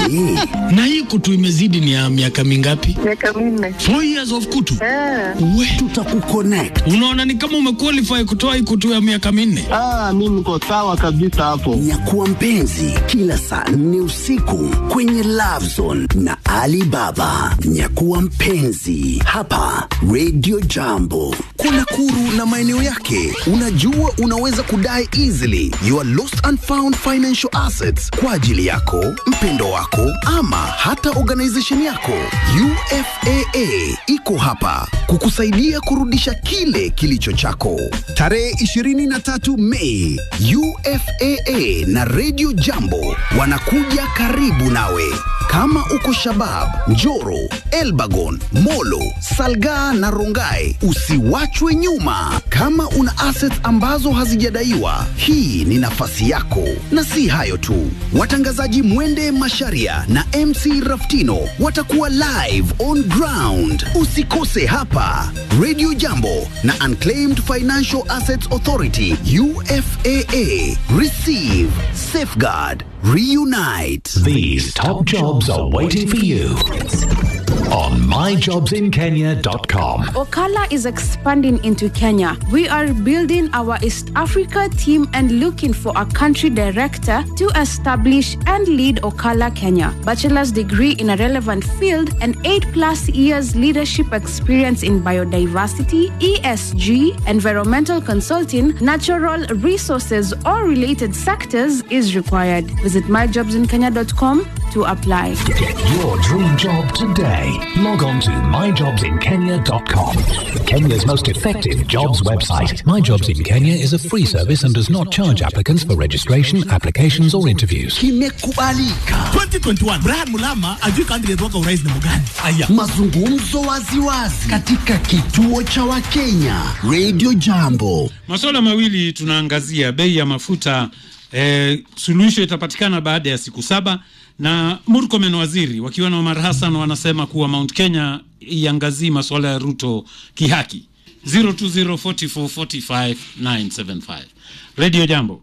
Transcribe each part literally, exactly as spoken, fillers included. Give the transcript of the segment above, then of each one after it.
Je, na hii kutu imezidi ni ya miaka mingapi? Miaka minne. Four years of kutu? Eh. We, tutakuconnect. unaona ni kama umequalify kutoa hii kutu ya miaka minne. Ah, mimi niko sawa kabisa hapo. Nyakuwa mpenzi kila saa nne usiku kwenye Love Zone na Alibaba. Nyakuwa mpenzi hapa Radio Jambo. Kuna Kuru na maeneo yake. Unajua unaweza kudai easily your lost and found financial assets kwa ajili yako, mpendo wako ama hata organization yako. U F A A iko hapa kukusaidia kurudisha kile kilicho chako. Tarehe ishirini na tatu Mei, U F A A na Radio Jambo wanakuja karibu nawe. Kama uko Shabab, Njoro, Elbagon, Molo, Salga na Rongai, usiwachwe nyuma. Kama una assets ambazo hazijadaiwa, hii ni nafasi yako. Na si hayo tu, watangazaji Mwende Masharia na M C Raftino watakuwa live on ground. Usikose hapa. Radio Jambo na Unclaimed Financial Assets Authority U F A A. Receive, safeguard, reunite. These top jobs are waiting for you on my jobs in kenya dot com. Ocala is expanding into Kenya. We are building our East Africa team and looking for a country director to establish and lead Ocala Kenya. Bachelor's degree in a relevant field and eight plus years leadership experience in biodiversity, E S G, environmental consulting, natural resources or related sectors is required. Visit my jobs in kenya dot com to apply. Get your dream job today. Log on to my jobs in kenya dot com. Kenya's most effective jobs website. My Jobs in Kenya is a free service and does not charge applicants for registration, applications or interviews. Kimekubalika. twenty twenty-one Brian Mulama ajui candidate wako urais ni mgani. Aya. Mazungumzo waziwazi katika kituo cha Wakenya Radio Jambo. Masuala mawili tunaangazia: bei ya mafuta, eh, suluhisho itapatikana baada ya siku saba, na Murkomen waziri wakiwa na Omar Hassan wanasema kuwa Mount Kenya iangazii masuala ya Ruto kihaki. zero two zero four four four five nine seven five. Radio Jambo.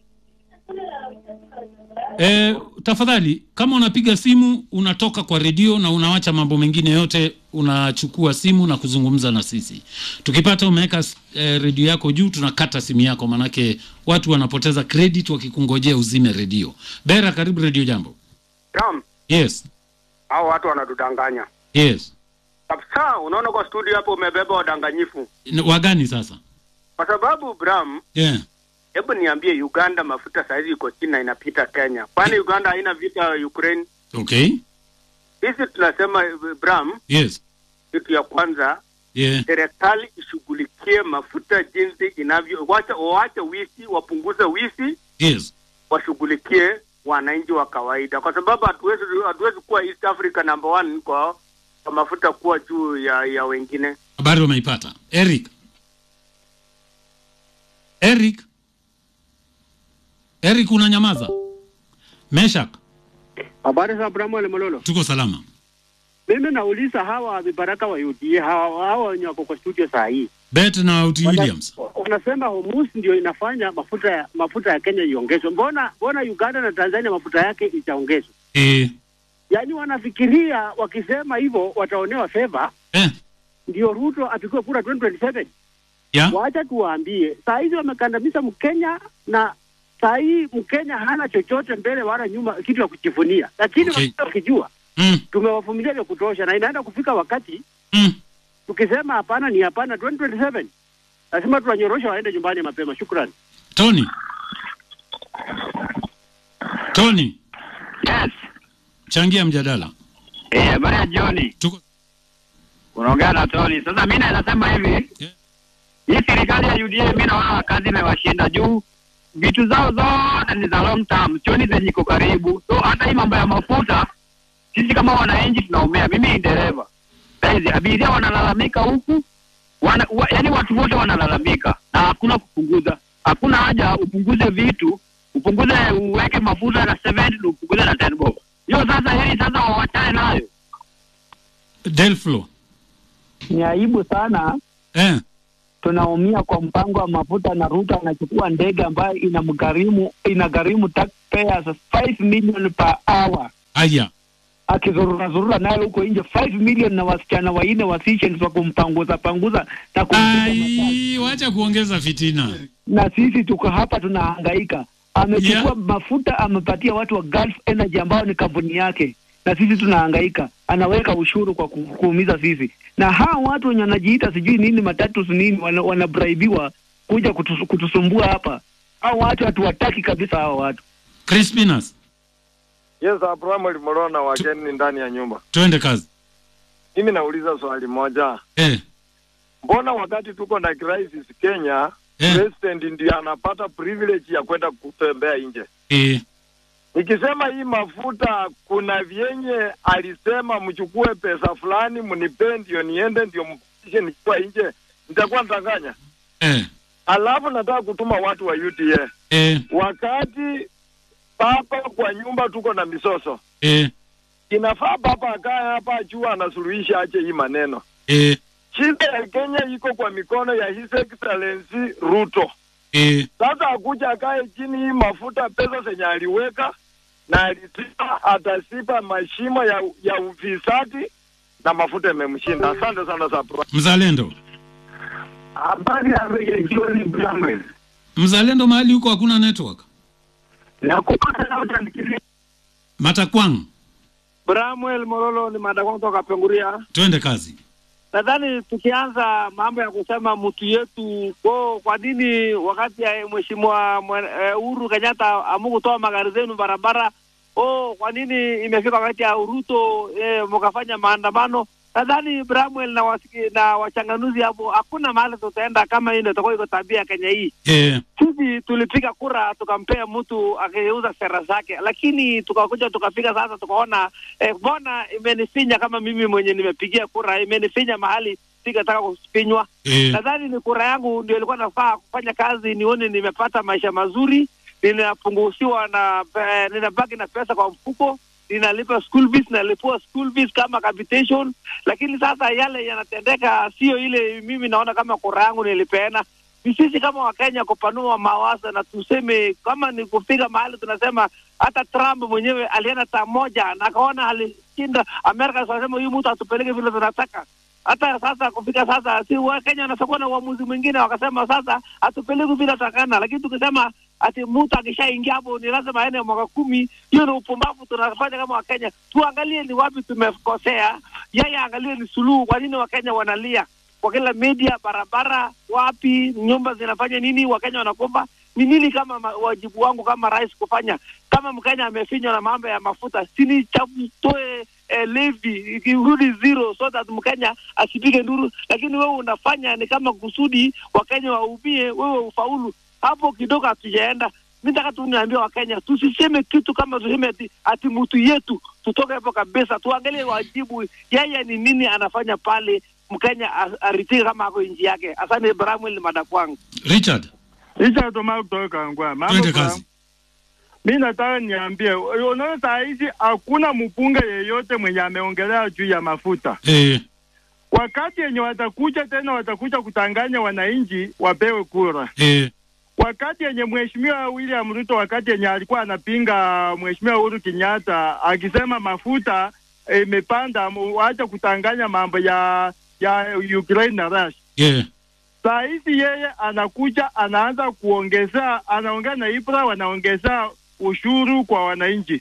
Eh, tafadhali kama unapiga simu unatoka kwa redio na unawacha mambo mengine yote, unachukua simu na kuzungumza na sisi. Tukipata umeweka eh, redio yako juu, tunakata simu yako, manake watu wanapoteza credit wakikungojea uzime redio. Bera, karibu Radio Jambo. Ram. Yes. Hao watu wanatudanganya. Yes. Kabisa, unaona kwa studio hapo umebeba wadanganyifu. Wagani sasa? Kwa sababu Bram, yeah. Hebu niambie, Uganda mafuta saizi iko China inapita Kenya. Kwani Uganda haina vita Ukraine? Okay. Sisi tunasema Bram. Yes. Kitu ya kwanza, yeah. Serikali ishughulikie mafuta jinsi inavyo, wacha waache wisi, wapunguze wisi. Yes. Washughulikie wananchi wa kawaida, kwa sababu hatuwezi hatuwezi kuwa East Africa number one kwa, kwa mafuta kuwa juu ya ya wengine. Habari umeipata. Eric. Eric. Eric unanyamaza. Meshak. Habari za Abraham wale Mololo. Tuko salama. Mimi nauliza hawa vibaraka wa U D A, hawa hawa wenye wako kwa studio saa hii. Bet na Uti Williams. Wanasema Hormuz ndio inafanya mafuta ya, mafuta ya Kenya iongezwe. Mbona mbona Uganda na Tanzania mafuta yake itaongezwa? Eh. Yaani wanafikiria wakisema hivyo wataonewa favor. Eh. Ndio Ruto apigwe kura twenty twenty-seven. Yeah. Wacha tuwaambie, saa hizi wamekandamiza Mkenya na saa hii Mkenya hana chochote mbele wala nyuma kitu ya kujivunia. Lakini okay. wakijua mm. tumewavumilia vya kutosha na inaenda kufika wakati mm. tukisema hapana ni hapana twenty twenty-seven. Lazima tuwanyorosha waende nyumbani mapema. Shukrani. Tony. Tony. Yes. Changia mjadala. Eh, bana Johnny. Tuko. Unaongea na Tony. Sasa mimi nasema hivi. Yeah. Hii serikali ya U D A mimi naona kazi imewashinda juu. Vitu zao zote ni za long term. Sioni zenye iko karibu. So hata hii mambo ya mafuta sisi kama wananchi tunaumia. Mimi ni dereva. Saizi abiria wanalalamika huku. Wana, wa, yani watu wote wanalalamika na hakuna kupunguza. Hakuna haja upunguze vitu, upunguze uweke mafuta na seventy, upunguze na ten bob. Hiyo sasa hili sasa wawachane nayo. Delflo. Ni aibu sana. Eh. Tunaumia kwa mpango wa mafuta na Ruto anachukua ndege ambayo inamgharimu inagharimu taxpayers five million per hour. Aya. akizurura zurura nayo huko nje five million na wasichana waine wa Seychelles wa kumpanguza panguza na kumpanguza. Wacha kuongeza fitina. Na sisi tuko hapa tunahangaika. Amechukua yeah. mafuta amepatia watu wa Gulf Energy ambao ni kampuni yake. Na sisi tunahangaika. Anaweka ushuru kwa kuumiza sisi. Na hao watu wenye wanajiita sijui nini matatu nini wanabraibiwa wana kuja kutus, kutusumbua hapa. Hao watu hatuwataki kabisa hao watu. Crispinas. Yes, Abraham Morona wageni ndani ya nyumba. Twende kazi. Mimi nauliza swali moja. Eh. Mbona wakati tuko na crisis Kenya, eh, president ndiye anapata privilege ya kwenda kutembea nje? Eh. Nikisema hii mafuta kuna vyenye alisema mchukue pesa fulani mnipe ndio niende ndio mpishe nikiwa nje, nitakuwa ndanganya. Eh. Alafu nataka kutuma watu wa U T A. Eh. Wakati papa kwa nyumba tuko na misoso. Eh. Inafaa papa akae hapa juu anasuluhisha ache hii maneno. Eh. Shida ya Kenya iko kwa mikono ya His Excellency Ruto. Eh. Sasa akuja akae chini hii mafuta pesa zenye aliweka na alisipa atasipa mashimo ya ya ufisadi na mafuta yamemshinda. Asante sana Sapra. Mzalendo. Habari ya jioni Bramwell. Mzalendo mahali huko hakuna network. Na kupata na utanikiri. Matakwang. Bramwell Morolo ni Matakwang kutoka Penguria. Twende kazi. Nadhani tukianza mambo ya kusema mtu yetu kwa kwa nini wakati ya mheshimiwa Uhuru Kenyatta amukutoa magari zenu barabara, oh kwa nini imefika wakati ya Ruto eh, mkafanya maandamano? Nadhani Bramwell na wasiki, na wachanganuzi hapo hakuna mahali tutaenda kama hii ndio itakuwa tabia Kenya hii. Yeah. Sisi tulipiga kura tukampea mtu akeuza sera zake, lakini tukakuja tukapiga sasa tukaona eh, mbona imenifinya kama mimi mwenye nimepigia kura imenifinya mahali sikataka kuspinywa. Yeah. Nadhani ni kura yangu ndio ilikuwa nafaa kufanya kazi nione nimepata maisha mazuri, ninapunguziwa na eh, ninabaki na pesa kwa mfuko, ninalipa school fees, nalipua school fees kama capitation, lakini sasa yale yanatendeka sio ile mimi naona kama kura yangu nilipeana. Sisi kama Wakenya kupanua mawazo na tuseme kama ni kufika mahali tunasema hata Trump mwenyewe alienda saa moja na akaona alishinda Amerika, wanasema huyu mtu atupeleke vile tunataka. Hata sasa kufika sasa si Wakenya wanasema na uamuzi mwingine wakasema sasa atupeleke vile tutakana, lakini tukisema ati mtu akishaingia hapo ni lazima aende mwaka kumi, hiyo ni upumbavu tunafanya kama Wakenya. Tuangalie ni wapi tumekosea, yeye angalie ni suluhu. Kwa nini Wakenya wanalia kwa kila media, barabara wapi, nyumba zinafanya nini, Wakenya wanakufa ni nini? Kama wajibu wangu kama rais kufanya, kama Mkenya amefinywa na mambo ya mafuta, sini chaputoe eh, levy ikirudi zero so that Mkenya asipige nduru, lakini wewe unafanya ni kama kusudi Wakenya waumie, wewe ufaulu. Hapo kidogo hatujaenda. Mimi nataka tu niambie Wakenya tusiseme kitu kama tuseme ati, ati mtu yetu tutoke hapo kabisa, tuangalie wajibu yeye ni nini anafanya pale Mkenya aritike kama ako nchi yake. Asante Bramwell Madakwang. Richard. Richard Tomau kutoka Ngwa. Twende kazi. Mimi nataka niambie, unaona saa hizi hakuna mbunge yeyote mwenye ameongelea juu ya mafuta. Eh. Wakati yenye watakuja tena watakuja kutanganya wananchi wapewe kura. Eh. Wakati yenye mheshimiwa William Ruto wakati yenye alikuwa anapinga mheshimiwa Uhuru Kenyatta akisema mafuta imepanda, e, waacha kutanganya mambo ya ya Ukraine na Russia. Yeah. Saa hizi yeye anakuja anaanza kuongeza, anaongea na Ibra wanaongeza ushuru kwa wananchi.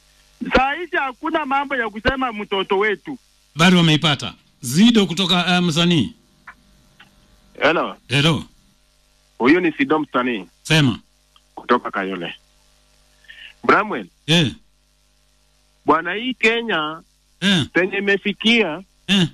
Saa hizi hakuna mambo ya kusema mtoto wetu. Bado wameipata. Zido kutoka uh, msanii. Hello. Hello. Huyu ni Sido msanii. Sema. Kutoka Kayole. Bramwell. Eh. Yeah. Bwana hii Kenya eh yeah. penye imefikia eh yeah.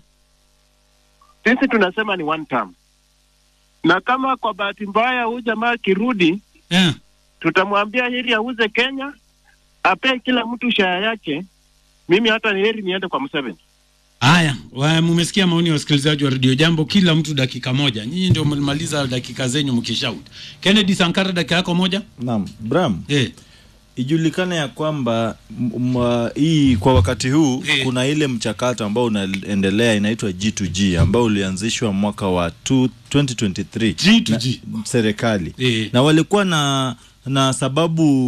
Sisi tunasema ni one term. Na kama kwa bahati mbaya huyu jamaa kirudi eh yeah. tutamwambia heri auze Kenya, ape kila mtu share yake. Mimi hata heri niende kwa Museveni. Haya, mmesikia maoni ya wasikilizaji wa Radio Jambo, kila mtu dakika moja. Nyinyi ndio mlimaliza dakika zenyu mkishout. Kennedy Sankara dakika yako moja? Naam, Bram. Eh. Ijulikane ya kwamba hii kwa wakati huu eh, kuna ile mchakato ambao unaendelea inaitwa G to G ambao ulianzishwa mwaka wa twenty twenty-three G to G serikali eh, na walikuwa na na sababu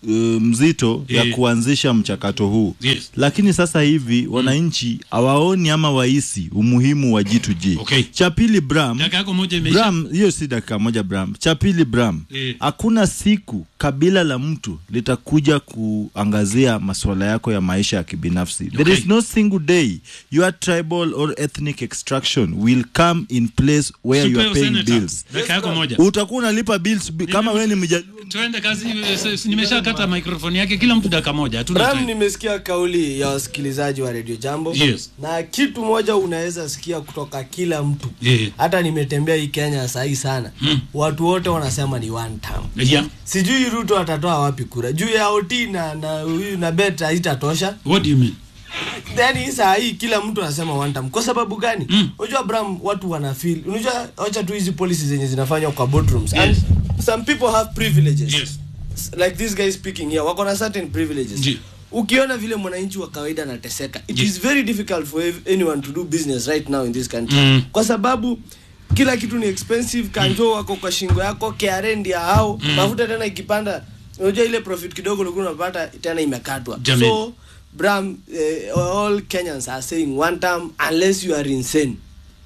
uh, mzito Eh. ya kuanzisha mchakato huu. Yes. Lakini sasa hivi wananchi hawaoni ama waisi umuhimu wa G to G. Okay. Cha pili Bram, dakika yako moja imeisha. Bram, hiyo si dakika moja Bram. Cha pili Bram, Eh. hakuna siku kabila la mtu litakuja kuangazia masuala yako ya maisha ya kibinafsi. Okay. There is no single day your tribal or ethnic extraction will come in place where you are Super paying Senator, bills. dakika yako moja. Utakuwa unalipa bills bi- kama wewe ni mja Tuende kazi. Nimeshakata microphone yake, kila mtu dakika moja. Hatuna Bram, time. nimesikia kauli ya wasikilizaji wa Radio Jambo. Yes. Na kitu moja unaweza sikia kutoka kila mtu. Yeah. Hata nimetembea hii Kenya sahi sana. Mm. Watu wote wanasema ni one term. Yeah. Sijui Ruto atatoa wapi kura. Juu ya O T na na huyu na Beta haitatosha. What do you mean? Then saa hii kila mtu anasema one term. Kwa sababu gani? Mm. Unajua Bram, watu wana feel. Unajua acha tu hizi policies zenye zinafanywa kwa boardrooms. Yes. And some people have privileges. Yes. Like this guy speaking here, wako na certain privileges. Yes. Ukiona vile mwananchi wa kawaida anateseka, it Yes. is very difficult for anyone to do business right now in this country. Mm. Kwa sababu kila kitu ni expensive, kanjo wako kwa shingo yako, K R N ndio hao, Mm. mafuta tena ikipanda, unajua ile profit kidogo ulikuwa unapata tena imekatwa. Jamil. So Bram, uh, all Kenyans are saying one term unless you are insane.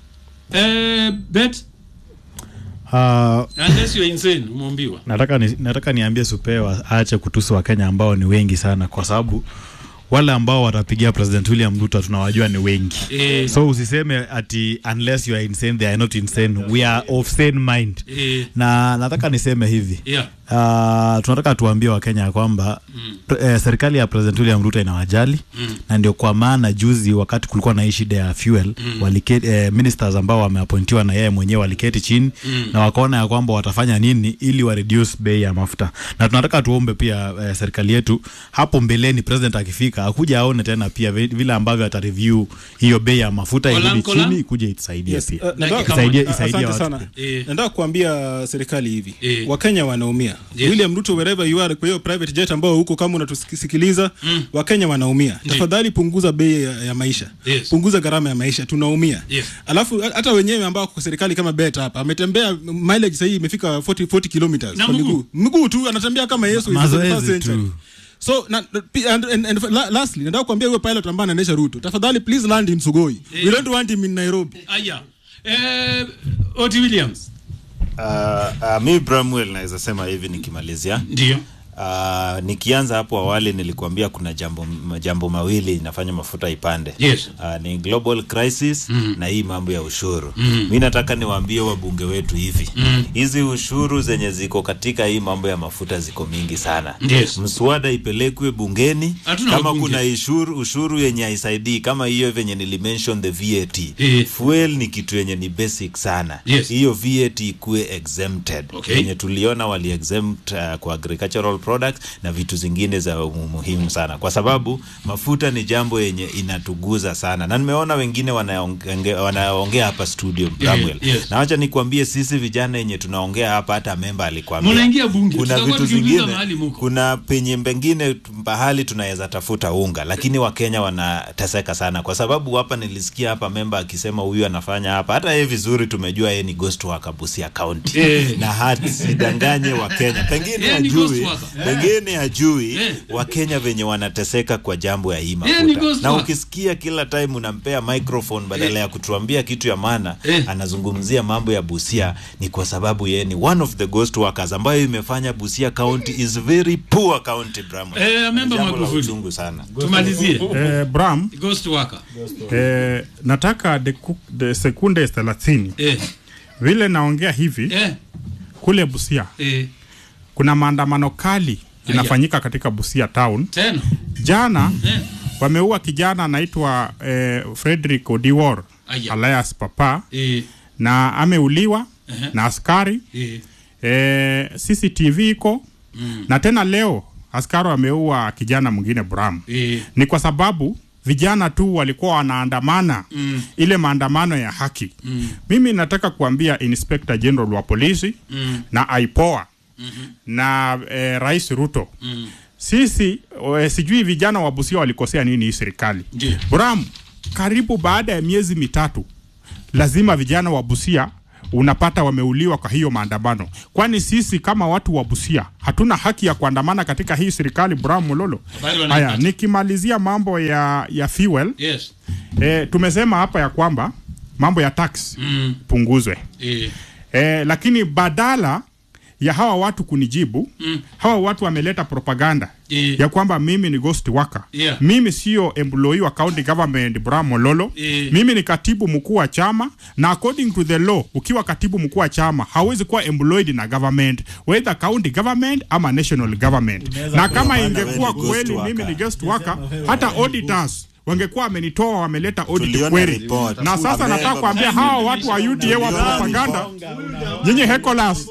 Eh, bet Uh, unless you are insane, umeambiwa. nataka ni, nataka niambie Supewa aache kutusi wa Kenya ambao ni wengi sana, kwa sababu wale ambao watapigia President William Ruto tunawajua ni wengi. Eh. So usiseme ati unless you are insane they are not insane. We are of sane mind. Eh. Na nataka niseme hivi. Yeah. Uh, tunataka tuambie wa Kenya kwamba mm. eh, serikali ya President William Ruto inawajali mm. na ndio kwa maana juzi wakati kulikuwa na hii shida ya fuel mm. waliketi eh, ministers ambao wameappointiwa na yeye mwenyewe waliketi chini mm. na wakaona ya kwamba watafanya nini ili wa reduce bei ya mafuta. Na tunataka tuombe pia eh, serikali yetu hapo mbeleni president akifika akuja aone tena pia vile ambavyo ata review hiyo bei ya mafuta irudi chini ikuje itusaidie yes. pia. Uh, nataka isaidie uh, isaidie watu. sana. Eh. Nataka kuambia serikali hivi. Eh. Wakenya wanaumia. Yes. William Ruto wherever you are kwa hiyo private jet ambao huko kama unatusikiliza mm. Wakenya wanaumia. Tafadhali punguza bei ya, ya maisha. Yes. Punguza gharama ya maisha. Tunaumia. Yes. Alafu hata wenyewe ambao kwa serikali kama Bet hapa ametembea mileage sasa hii imefika forty forty kilometers Na kwa mguu. miguu. Miguu tu anatembea kama Yesu Mazoezi tu. So na, and, and, and lastly nataka kuambia huyo pilot ambaye anaendesha Ruto, tafadhali please land in Sugoi. Eh. We don't want him in Nairobi. Aya. Eh, O T Williams. Uh, uh, mi Bramwell naweza sema hivi nikimalizia. Ndio. Uh, nikianza hapo awali nilikuambia kuna jambo jambo mawili inafanya mafuta ipande. Yes. Uh, ni global crisis mm. na hii mambo ya ushuru. Mm. Mimi nataka niwaambie wabunge wetu hivi. Mm. Hizi ushuru zenye ziko katika hii mambo ya mafuta ziko mingi sana. Yes. Mswada ipelekwe bungeni. Hatuna Kama wabunge. kuna ushuru ushuru yenye haisaidii kama hiyo venye nilimention the V A T. Eh. Fuel ni kitu yenye ni basic sana. Yes. Hiyo V A T ikuwe exempted. Okay. Yenye tuliona wali exempt uh, kwa agricultural products na vitu zingine za muhimu sana, kwa sababu mafuta ni jambo yenye inatuguza sana, na nimeona wengine wanaongea wanaongea hapa studio Bramwell. Yeah, yes. Na acha nikwambie sisi vijana yenye tunaongea hapa, hata member alikwambia Mnaingia bunge. kuna Tutakuwa vitu tukiuliza zingine, mahali muko. kuna penye mbengine bahali tunaweza tafuta unga, lakini Wakenya wanateseka sana, kwa sababu hapa nilisikia hapa member akisema huyu anafanya hapa, hata yeye vizuri tumejua yeye ni ghost worker Busia County. Yeah. Na hati sidanganye Wakenya, pengine Yeah, ni ghost ajui worker. pengine ajui Yeah. Wakenya venye wanateseka kwa jambo ya hii Yeah, ni mafuta. ghost Na worker. ukisikia kila time unampea microphone badala ya kutuambia kitu ya maana, Yeah. anazungumzia mambo ya Busia, ni kwa sababu yeye ni one of the ghost workers ambayo imefanya Busia County is very poor county. Bram, Eh, member Magufuli. Chungu sana. Tumalizie. Eh, Bram, Ghost worker. eh, nataka de, de sekunde thelathini. Eh. Vile naongea hivi Eh. kule Busia Eh. kuna maandamano kali inafanyika katika Busia town. Tena. Jana Eh. wameua kijana anaitwa eh, Frederick Odiwor Aya. alias Papa Eh. na ameuliwa Uh-huh. na askari. Eh. Eh, C C T V iko Mm. na tena leo askari wameua kijana mwingine Bram. Eh. Ni kwa sababu vijana tu walikuwa wanaandamana Mm. ile maandamano ya haki. Mm. Mimi nataka kuambia Inspector General wa polisi Mm. na I P O A Mhm. na eh, Rais Ruto. Mm. Sisi eh, sijui vijana wa Busia walikosea nini hii serikali. Ndiyo. Bram, karibu baada ya miezi mitatu lazima vijana wa Busia unapata wameuliwa kwa hiyo maandamano. Kwani sisi kama watu wa Busia hatuna haki ya kuandamana katika hii serikali, Bram Mololo? Haya, nikimalizia mambo ya ya fuel. Yes. Eh, tumesema hapa ya kwamba mambo ya tax mm. punguzwe. Eh. Eh, lakini badala ya hawa watu kunijibu mm. hawa watu wameleta propaganda yeah. ya kwamba mimi ni ghost worker. Yeah. Mimi sio employee wa county government Bram Mololo. Yeah. Mimi ni katibu mkuu wa chama, na according to the law ukiwa katibu mkuu wa chama hauwezi kuwa employed na government, whether county government ama national government. Na kama ingekuwa kweli mimi ni ghost worker, hata auditors wangekuwa amenitoa wameleta audit query. Na sasa nataka kuambia hawa watu wa U D A wa propaganda, nyinyi hekolas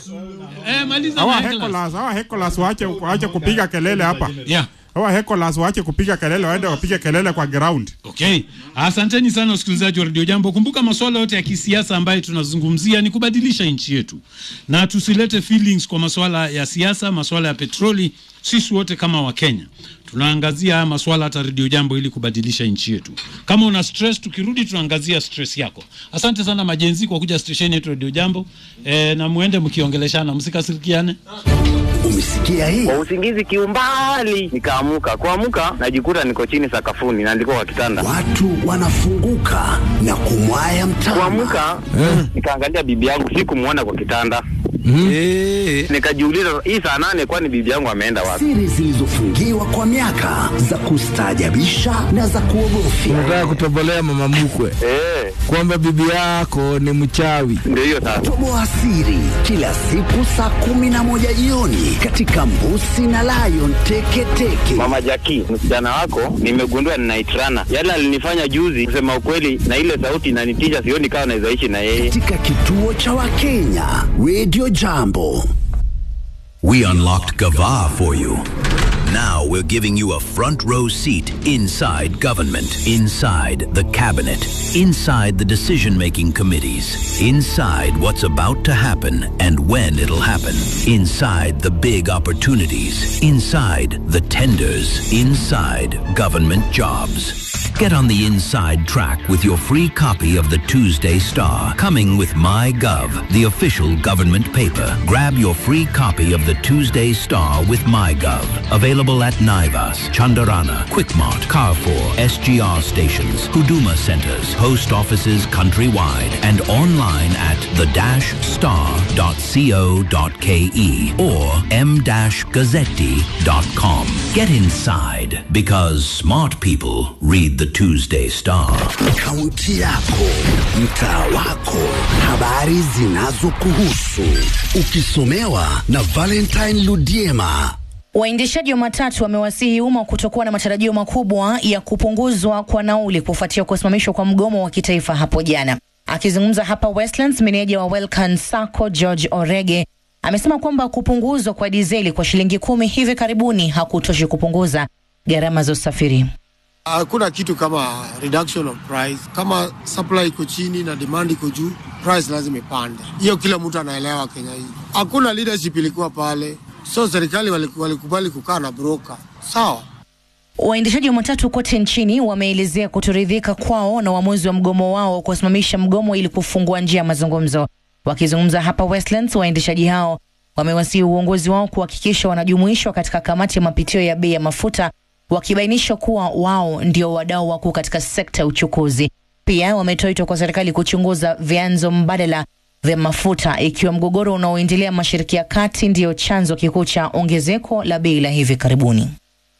Eh, maliza hawa hekolas, hawa hekolas waache waache kupiga kelele hapa. Yeah. Hawa hekolas waache kupiga kelele, waende wapige kelele kwa ground. Okay. Asanteni sana wasikilizaji wa Radio Jambo. Kumbuka masuala yote ya kisiasa ambayo tunazungumzia ni kubadilisha nchi yetu. Na tusilete feelings kwa masuala ya siasa, masuala ya petroli. Sisi wote kama wa Kenya tunaangazia masuala hata Radio Jambo ili kubadilisha nchi yetu. Kama una stress, tukirudi tunaangazia stress yako. Asante sana majenzi kwa kuja station yetu Radio Jambo. E, na muende mkiongeleshana, msikasirikiane. Umesikia hii? Kwa usingizi kiumbali nikaamuka. Kuamuka najikuta niko chini sakafuni na nilikuwa kwa kitanda. Watu wanafunguka na kumwaya mtama. Kuamuka mm. nikaangalia bibi yangu, sikumuona kwa kitanda. Mm. Eh, nikajiuliza hii saa nane kwani bibi yangu ameenda wapi? Siri zilizofungiwa kwa miaka za kustaajabisha na za kuogofya. Unataka kutobolea mama mkwe eh kwamba bibi yako ni mchawi? Ndio hiyo sasa. Toboa siri kila siku saa kumi na moja jioni katika Mbusi na Lion Teketeke. Mama Jackie, msichana wako nimegundua ninaitrana. Yale alinifanya juzi, kusema ukweli, na ile sauti inanitisha, sioni kama naweza ishi na yeye. Katika kituo cha Wakenya Radio Jambo. We unlocked Gava for you. Now we're giving you a front row seat inside government, inside the cabinet, inside the decision-making committees, inside what's about to happen and when it'll happen, inside the big opportunities, inside the tenders, inside government jobs. Get on the inside track with your free copy of the Tuesday Star, coming with MyGov, the official government paper. Grab your free copy of the Tuesday Star with MyGov. Available at Naivas, Chandarana, Quickmart, Carrefour, S G R stations, Huduma centers, post offices countrywide, and online at the dash star dot co dot ke or m dash gazzetti dot com. Get inside, because smart people read the Tuesday Star. Kaunti yako, mtaa wako, habari zinazokuhusu, ukisomewa na Valentine Ludiema. Waendeshaji wa matatu wamewasihi umma kutokuwa na matarajio makubwa ya kupunguzwa kwa nauli kufuatia kusimamishwa kwa mgomo wa kitaifa hapo jana. Akizungumza hapa Westlands, meneja wa Welcan Sacco George Orege amesema kwamba kupunguzwa kwa dizeli kwa shilingi kumi hivi karibuni hakutoshi kupunguza gharama za usafiri. Hakuna kitu kama reduction of price. Kama supply iko chini na demand iko juu, price lazima ipande. Hiyo kila mtu anaelewa Kenya hii. Hakuna leadership ilikuwa pale. So serikali walikubali kukaa na broker. Sawa. Waendeshaji wa matatu kote nchini wameelezea kutoridhika kwao na uamuzi wa mgomo wao kusimamisha mgomo ili kufungua njia ya mazungumzo. Wakizungumza hapa Westlands, waendeshaji hao wamewasihi uongozi wao kuhakikisha wanajumuishwa katika kamati ya mapitio ya bei ya mafuta, wakibainisha kuwa wao ndio wadau wakuu katika sekta ya uchukuzi. Pia wametoa wito kwa serikali kuchunguza vyanzo mbadala vya mafuta, ikiwa mgogoro unaoendelea Mashariki ya Kati ndio chanzo kikuu cha ongezeko la bei la hivi karibuni.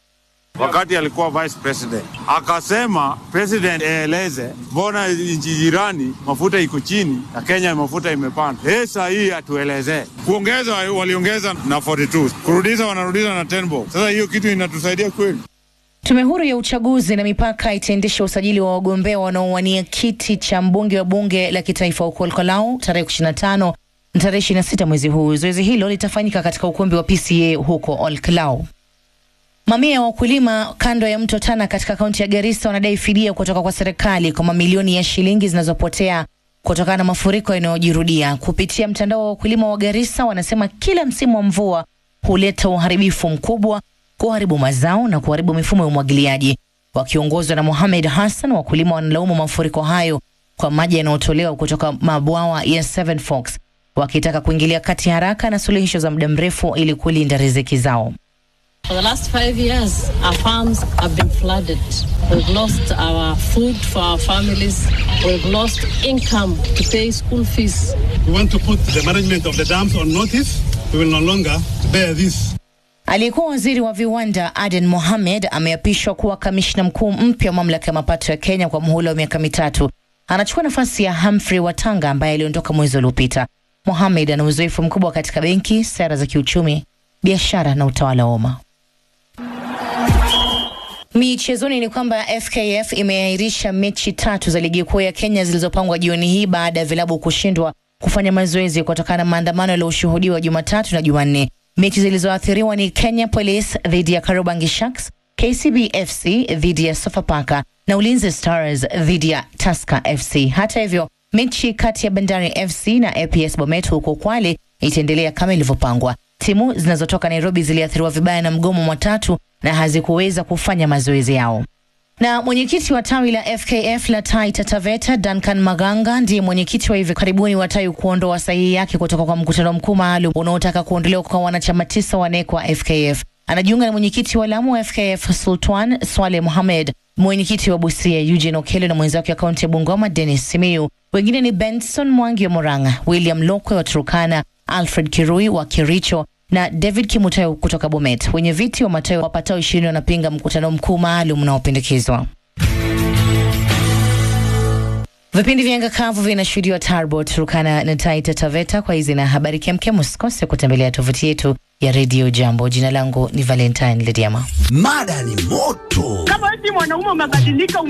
Wakati alikuwa vice president akasema president eleze mbona nchi jirani mafuta iko chini na Kenya mafuta imepanda. Eh, saa hii atueleze. Kuongeza waliongeza na arobaini na mbili, kurudisha wanarudisha na kumi bob. Sasa hiyo kitu inatusaidia kweli? Tume huru ya uchaguzi na mipaka itaendesha usajili wa wagombea wanaowania kiti cha mbunge wa bunge la kitaifa huko Olkalau tarehe ishirini na tano na tarehe ishirini na sita mwezi huu. Zoezi hilo litafanyika katika ukumbi wa P C A huko Olkalau. Mamia ya wakulima kando ya mto Tana katika kaunti ya Garissa wanadai fidia kutoka kwa serikali kwa mamilioni ya shilingi zinazopotea kutokana na mafuriko yanayojirudia. Kupitia mtandao wa wakulima wa Garissa, wanasema kila msimu wa mvua huleta uharibifu mkubwa, kuharibu mazao na kuharibu mifumo ya umwagiliaji. Wakiongozwa na Mohamed Hassan, wakulima wanalaumu mafuriko hayo kwa maji yanayotolewa kutoka mabwawa ya Seven Forks, wakitaka kuingilia kati haraka na suluhisho za muda mrefu ili kulinda riziki zao. For the last five years, our farms have been flooded. We've lost our food for our families. We've lost income to pay school fees. We want to put the management of the dams on notice. We will no longer bear this. Aliyekuwa waziri wa viwanda Aden Mohamed ameapishwa kuwa kamishna mkuu mpya wa mamlaka ya mapato ya Kenya kwa muhula wa miaka mitatu. Anachukua nafasi ya Humphrey Watanga ambaye aliondoka mwezi uliopita. Mohamed ana uzoefu mkubwa katika benki, sera za kiuchumi, biashara na utawala wa umma. Michezoni ni kwamba F K F imeahirisha mechi tatu za ligi kuu ya Kenya zilizopangwa jioni hii baada ya vilabu kushindwa kufanya mazoezi kutokana na maandamano yaliyoshuhudiwa Jumatatu na Jumanne. Mechi zilizoathiriwa ni Kenya Police dhidi ya Kariobangi Sharks, K C B F C dhidi ya Sofapaka na Ulinzi Stars dhidi ya Tusker F C. Hata hivyo, mechi kati ya Bandari F C na A P S Bomet huko Kwale itaendelea kama ilivyopangwa. Timu zinazotoka Nairobi ziliathiriwa vibaya na mgomo wa tatu na hazikuweza kufanya mazoezi yao. Na mwenyekiti wa tawi la F K F la Taita Taveta, Duncan Maganga, ndiye mwenyekiti wa hivi karibuni wa tawi kuondoa sahihi yake kutoka kwa mkutano mkuu maalum unaotaka kuondolewa kwa wanachama tisa wa NEC wa F K F. Anajiunga na mwenyekiti wa Lamu wa F K F Sultan Swale Mohamed, mwenyekiti wa Busia Eugene Okelo na mwenzake wa kaunti ya Bungoma Dennis Simiyu. Wengine ni Benson Mwangi wa Murang'a, William Lokwe wa Turkana, Alfred Kirui wa Kericho na David Kimutayo kutoka Bomet. Wenye viti wa matawi wapatao ishirini wanapinga mkutano mkuu maalum unaopendekezwa. Vipindi vya anga kavu vinashuhudiwa Tarbo, Turkana na Taita Taveta. Kwa hizi na habari kemkem, usikose kutembelea tovuti yetu ya Radio Jambo. Jina langu ni Valentine Lediama. Mada ni moto. Kama eti mwanaume umebadilika